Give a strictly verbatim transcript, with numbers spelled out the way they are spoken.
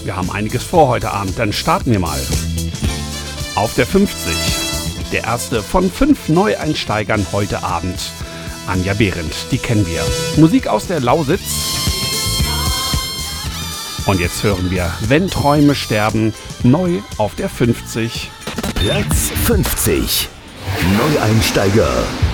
wir haben einiges vor heute Abend. Dann starten wir mal. Auf der fünfzig, der erste von fünf Neueinsteigern heute Abend. Anja Behrendt, die kennen wir. Musik aus der Lausitz. Und jetzt hören wir Wenn Träume sterben, neu auf der fünfzig. Platz fünfzig. Neueinsteiger.